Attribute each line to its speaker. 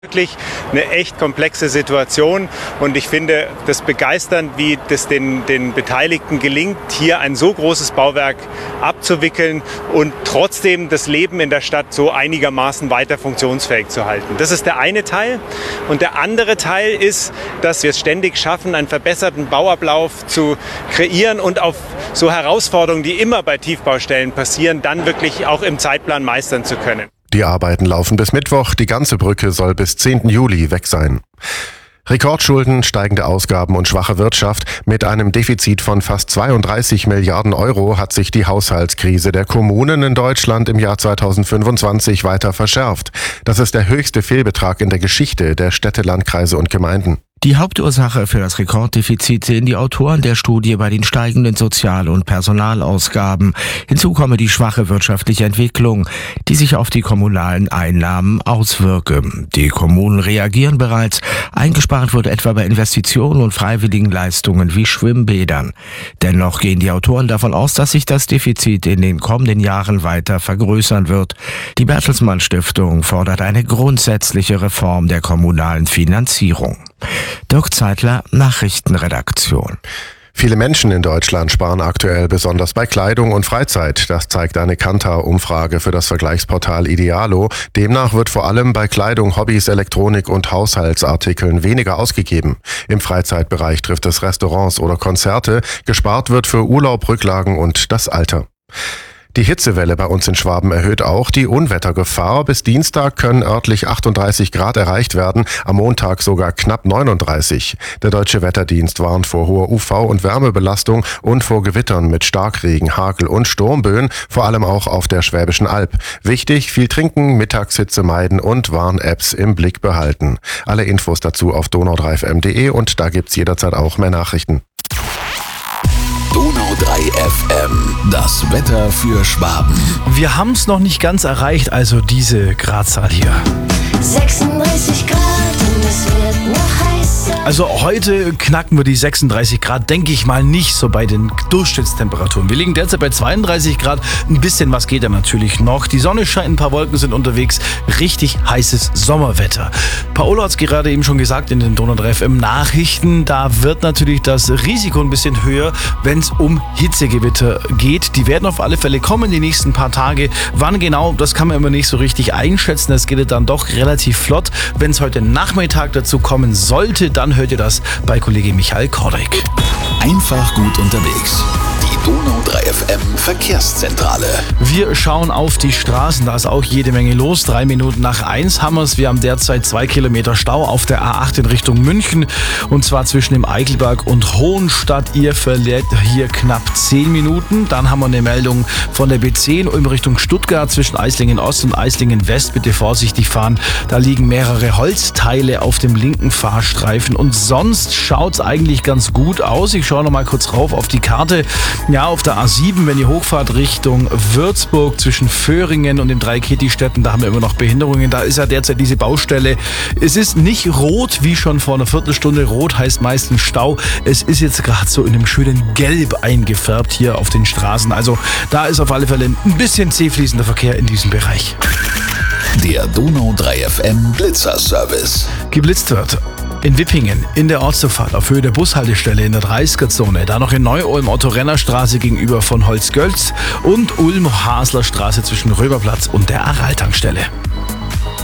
Speaker 1: Wirklich eine echt komplexe Situation und ich finde das begeisternd, wie das den Beteiligten gelingt, hier ein so großes Bauwerk abzuwickeln und trotzdem das Leben in der Stadt so einigermaßen weiter funktionsfähig zu halten. Das ist der eine Teil und der andere Teil ist, dass wir es ständig schaffen, einen verbesserten Bauablauf zu kreieren und auf so Herausforderungen, die immer bei Tiefbaustellen passieren, dann wirklich auch im Zeitplan meistern zu können.
Speaker 2: Die Arbeiten laufen bis Mittwoch, die ganze Brücke soll bis 10. Juli weg sein. Rekordschulden, steigende Ausgaben und schwache Wirtschaft. Mit einem Defizit von fast 32 Milliarden Euro hat sich die Haushaltskrise der Kommunen in Deutschland im Jahr 2025 weiter verschärft. Das ist der höchste Fehlbetrag in der Geschichte der Städte, Landkreise und Gemeinden.
Speaker 3: Die Hauptursache für das Rekorddefizit sehen die Autoren der Studie bei den steigenden Sozial- und Personalausgaben. Hinzu komme die schwache wirtschaftliche Entwicklung, die sich auf die kommunalen Einnahmen auswirke. Die Kommunen reagieren bereits. Eingespart wird etwa bei Investitionen und freiwilligen Leistungen wie Schwimmbädern. Dennoch gehen die Autoren davon aus, dass sich das Defizit in den kommenden Jahren weiter vergrößern wird. Die Bertelsmann Stiftung fordert eine grundsätzliche Reform der kommunalen Finanzierung. Dirk Zeitler, Nachrichtenredaktion.
Speaker 2: Viele Menschen in Deutschland sparen aktuell besonders bei Kleidung und Freizeit. Das zeigt eine Kantar-Umfrage für das Vergleichsportal Idealo. Demnach wird vor allem bei Kleidung, Hobbys, Elektronik und Haushaltsartikeln weniger ausgegeben. Im Freizeitbereich trifft es Restaurants oder Konzerte. Gespart wird für Urlaub, Rücklagen und das Alter. Die Hitzewelle bei uns in Schwaben erhöht auch die Unwettergefahr. Bis Dienstag können örtlich 38 Grad erreicht werden, am Montag sogar knapp 39. Der Deutsche Wetterdienst warnt vor hoher UV- und Wärmebelastung und vor Gewittern mit Starkregen, Hagel und Sturmböen, vor allem auch auf der Schwäbischen Alb. Wichtig, viel trinken, Mittagshitze meiden und Warn-Apps im Blick behalten. Alle Infos dazu auf donau3fm.de und da gibt's jederzeit auch mehr Nachrichten.
Speaker 4: Donau 3 FM, das Wetter für Schwaben.
Speaker 5: Wir haben es noch nicht ganz erreicht, also diese Gradzahl hier.
Speaker 6: 36 Grad und es wird noch heißer.
Speaker 5: Also heute knacken wir die 36 Grad, denke ich mal nicht so bei den Durchschnittstemperaturen. Wir liegen derzeit bei 32 Grad, ein bisschen was geht da natürlich noch. Die Sonne scheint, ein paar Wolken sind unterwegs, richtig heißes Sommerwetter. Paolo hat es gerade eben schon gesagt in den Donau 3 FM Nachrichten, da wird natürlich das Risiko ein bisschen höher, wenn es um Hitzegewitter geht. Die werden auf alle Fälle kommen die nächsten paar Tage. Wann genau, das kann man immer nicht so richtig einschätzen. Das geht dann doch relativ flott. Wenn es heute Nachmittag dazu kommen sollte, dann hört ihr das bei Kollege Michael Kordek.
Speaker 4: Einfach gut unterwegs. Die Donau 3 FM Verkehrszentrale.
Speaker 5: Wir schauen auf die Straßen, da ist auch jede Menge los. 3 Minuten nach 1 haben wir es. Wir haben derzeit 2 Kilometer Stau auf der A8 in Richtung München. Und zwar zwischen dem Eichelberg und Hohenstadt. Ihr verliert hier knapp 10 Minuten. Dann haben wir eine Meldung von der B10 in Richtung Stuttgart zwischen Eislingen Ost und Eislingen West. Bitte vorsichtig fahren. Da liegen mehrere Holzteile auf dem linken Fahrstreifen. Und sonst schaut es eigentlich ganz gut aus. Ich schaue noch mal kurz rauf auf die Karte. Ja, auf der A7, wenn ihr hochfahrt Richtung Würzburg zwischen Föhringen und den 3 Kitti-Städten, da haben wir immer noch Behinderungen. Da ist ja derzeit diese Baustelle. Es ist nicht rot, wie schon vor einer Viertelstunde. Rot heißt meistens Stau. Es ist jetzt gerade so in einem schönen Gelb eingefärbt hier auf den Straßen. Also da ist auf alle Fälle ein bisschen zähfließender Verkehr in diesem Bereich.
Speaker 4: Der Donau 3 FM Blitzerservice.
Speaker 5: Geblitzt wird in Wippingen, in der Ortsauffahrt auf Höhe der Bushaltestelle in der 30er-Zone, da noch in Neu-Ulm Otto-Renner-Straße gegenüber von Holzgölz und Ulm-Hasler-Straße zwischen Röberplatz und der Aral-Tankstelle.